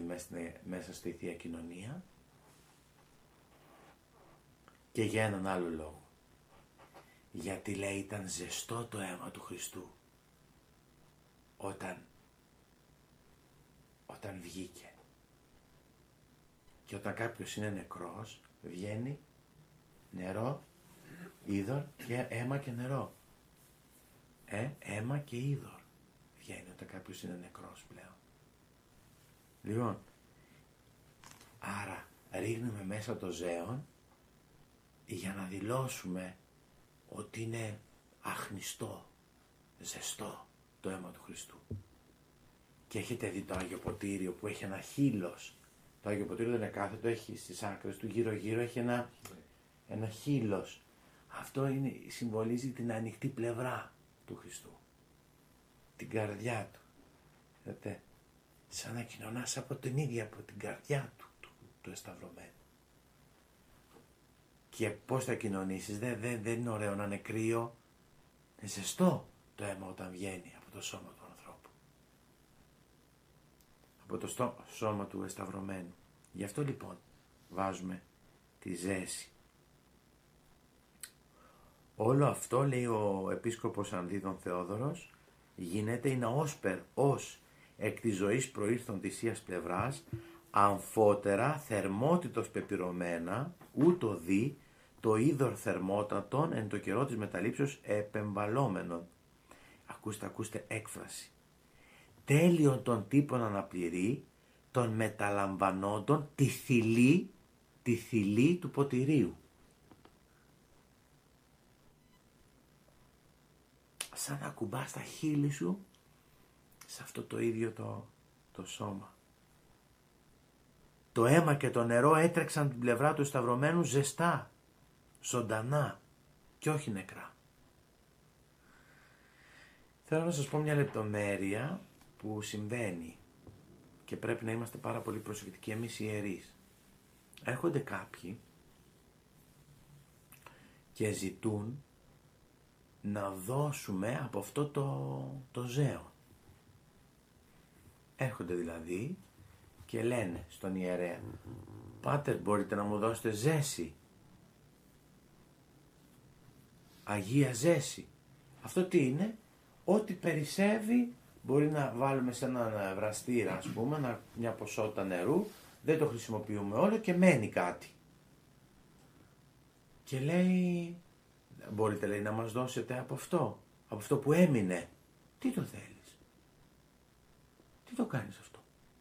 μέσα στη Θεία Κοινωνία, και για έναν άλλο λόγο. Γιατί λέει ήταν ζεστό το αίμα του Χριστού όταν βγήκε. Και όταν κάποιος είναι νεκρός βγαίνει νερό, είδωρ και αίμα και νερό. Αίμα και είδωρ βγαίνει όταν κάποιος είναι νεκρός πλέον. Λοιπόν, άρα ρίχνουμε μέσα το ζέον για να δηλώσουμε ότι είναι αχνιστό, ζεστό το αίμα του Χριστού. Και έχετε δει το Άγιο Ποτήριο που έχει ένα χείλος. Το Άγιο Ποτήριο δεν είναι κάθετο, έχει στις άκρες του γύρω-γύρω, έχει ένα χείλος. Αυτό συμβολίζει την ανοιχτή πλευρά του Χριστού. Την καρδιά του. Είδατε, σαν να κοινωνάς από την ίδια, από την καρδιά του εσταυρωμένου. Και πώς θα κοινωνήσεις, δεν είναι ωραίο να είναι κρύο. Είναι ζεστό το αίμα όταν βγαίνει από το σώμα του ανθρώπου. Από το σώμα του εσταυρωμένου. Γι' αυτό λοιπόν βάζουμε τη ζέση. Όλο αυτό, λέει ο Επίσκοπος Ανδρίδων Θεόδωρος, γίνεται είναι όσπερ ως εκ της ζωής προήρθον της Θείας πλευράς, αμφότερα θερμότητος πεπυρωμένα, ούτω δι, το είδωρ θερμότατον εν το καιρό της μεταλήψεως επεμβαλόμενον. Ακούστε έκφραση. Τέλειον των τύπων αναπληρεί, των μεταλαμβανόντων τη θηλή του ποτηρίου. Σαν να κουμπάς τα χείλη σου σε αυτό το ίδιο το σώμα. Το αίμα και το νερό έτρεξαν την πλευρά του σταυρωμένου ζεστά, ζωντανά και όχι νεκρά. Θέλω να σας πω μια λεπτομέρεια που συμβαίνει και πρέπει να είμαστε πάρα πολύ προσεκτικοί εμείς οι ιερείς. Έρχονται κάποιοι και ζητούν να δώσουμε από αυτό το ζέο. Έρχονται δηλαδή και λένε στον ιερέα, «Πάτερ, μπορείτε να μου δώσετε ζέση, Αγία Ζέση». Αυτό τι είναι? Ό,τι περισσεύει μπορεί να βάλουμε σε έναν βραστήρα, ας πούμε, μια ποσότητα νερού, δεν το χρησιμοποιούμε όλο και μένει κάτι. Και λέει, μπορείτε, λέει, να μας δώσετε από αυτό που έμεινε. Τι το θέλεις? Τι το κάνεις αυτό?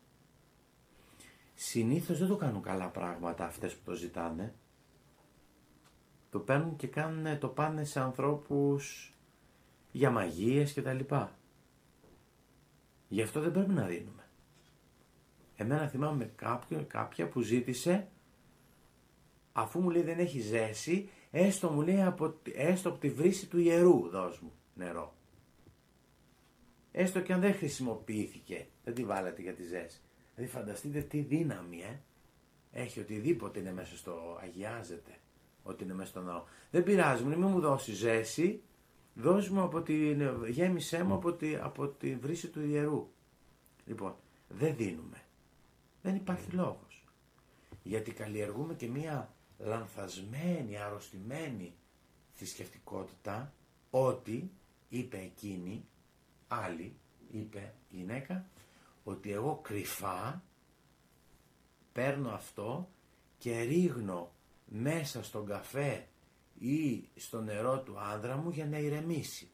Συνήθως δεν το κάνουν καλά πράγματα αυτές που το ζητάνε. Το παίρνουν και το πάνε σε ανθρώπους για μαγείες και τα λοιπά. Γι' αυτό δεν πρέπει να δίνουμε. Εμένα θυμάμαι κάποια που ζήτησε, αφού μου λέει δεν έχει ζέση, έστω μου λέει έστω από τη βρύση του ιερού δώσ' μου νερό. Έστω και αν δεν χρησιμοποιήθηκε, δεν τη βάλατε για τη ζέση. Δηλαδή φανταστείτε τι δύναμη έχει, οτιδήποτε είναι μέσα αγιάζεται, ότι είναι μέσα στο νερό. Δεν πειράζει, μην μου δώσει ζέση, δώσ' μου γέμισέ μου από τη βρύση του ιερού. Λοιπόν, δεν δίνουμε. Δεν υπάρχει λόγος. Γιατί καλλιεργούμε και μία λανθασμένη, αρρωστημένη θρησκευτικότητα, ότι είπε εκείνη, άλλη, είπε η γυναίκα, ότι εγώ κρυφά παίρνω αυτό και ρίχνω μέσα στον καφέ ή στο νερό του άνδρα μου για να ηρεμήσει.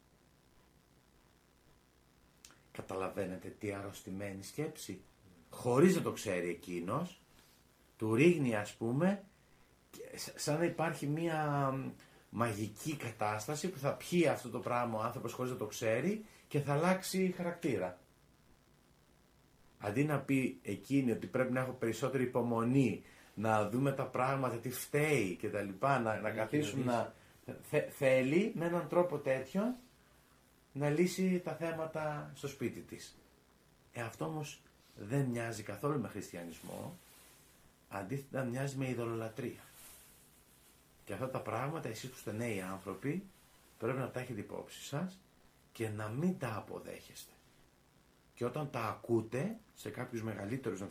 Καταλαβαίνετε τι αρρωστημένη σκέψη? Χωρίς να το ξέρει εκείνος, του ρίχνει, ας πούμε, σαν να υπάρχει μία μαγική κατάσταση που θα πιει αυτό το πράγμα ο άνθρωπος χωρίς να το ξέρει και θα αλλάξει χαρακτήρα. Αντί να πει εκείνη ότι πρέπει να έχω περισσότερη υπομονή, να δούμε τα πράγματα, τι φταίει και τα λοιπά, να καθίσουμε θέλει με έναν τρόπο τέτοιο να λύσει τα θέματα στο σπίτι της. Αυτό όμως δεν μοιάζει καθόλου με χριστιανισμό, αντίθετα μοιάζει με ειδωλολατρία. Και αυτά τα πράγματα εσείς που είστε νέοι άνθρωποι πρέπει να τα έχετε υπόψη σας και να μην τα αποδέχεστε. Και όταν τα ακούτε σε κάποιους μεγαλύτερους